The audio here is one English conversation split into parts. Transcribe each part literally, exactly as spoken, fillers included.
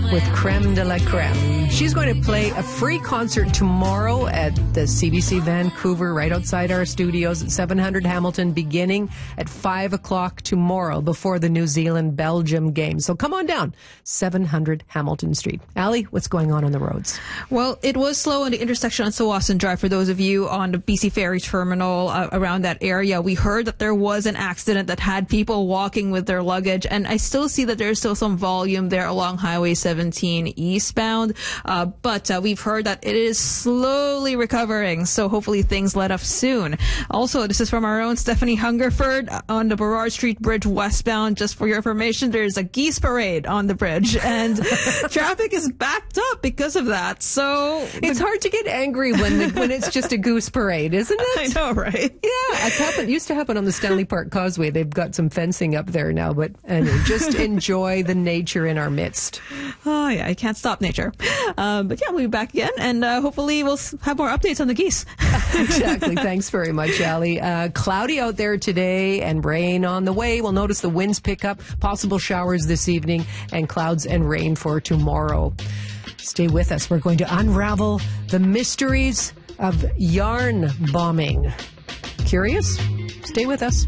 with Creme de la Creme. She's going to play a free concert tomorrow at the C B C Vancouver, right outside our studios at seven hundred Hamilton, beginning at five o'clock tomorrow before the New Zealand-Belgium game. So come on down, seven hundred Hamilton Street. Allie, what's going on on the roads? Well, it was slow on the intersection on Tsawwassen Drive for those of you on the B C Ferry Terminal uh, around that area. We heard that there was an accident that had people walking with their luggage, and I still see that there's still some volume there along Highway seventeen eastbound, uh, but uh, we've heard that it is slowly recovering, so hopefully things let up soon. Also, this is from our own Stephanie Hungerford on the Burrard Street Bridge westbound. Just for your information, there's a geese parade on the bridge, and traffic is backed up because of that. So it's hard to get angry when the, when it's just a goose parade, isn't it? I know, right? Yeah, it happened, used to happen on the Stanley Park Causeway. They've got some fencing up there now, but anyway, just enjoy the nature in our midst. Oh, yeah, I can't stop nature. Um, but yeah, we'll be back again, and uh, hopefully we'll have more updates on the geese. Exactly. Thanks very much, Allie. Uh, cloudy out there today and rain on the way. We'll notice the winds pick up, possible showers this evening, and clouds and rain for tomorrow. Stay with us. We're going to unravel the mysteries of yarn bombing. Curious? Stay with us.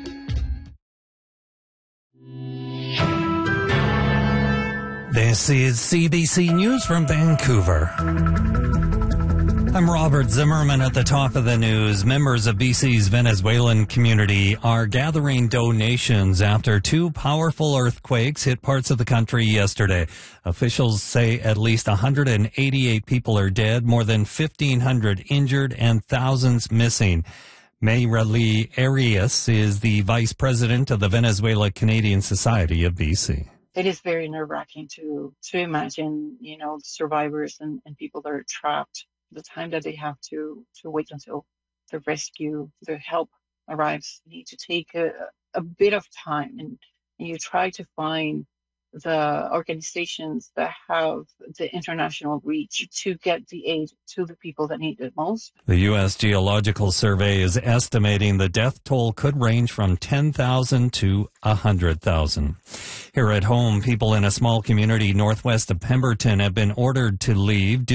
This is C B C News from Vancouver. I'm Robert Zimmerman at the top of the news. Members of B C's Venezuelan community are gathering donations after two powerful earthquakes hit parts of the country yesterday. Officials say at least one hundred eighty-eight people are dead, more than fifteen hundred injured, and thousands missing. Mayrali Arias is the vice president of the Venezuela Canadian Society of B C. It is very nerve-wracking to to imagine, you know, the survivors and, and people that are trapped, the time that they have to, to wait until the rescue, the help arrives. You need to take a, a bit of time, and, and you try to find the organizations that have the international reach to get the aid to the people that need it most. The U S Geological Survey is estimating the death toll could range from ten thousand to one hundred thousand. Here at home, people in a small community northwest of Pemberton have been ordered to leave due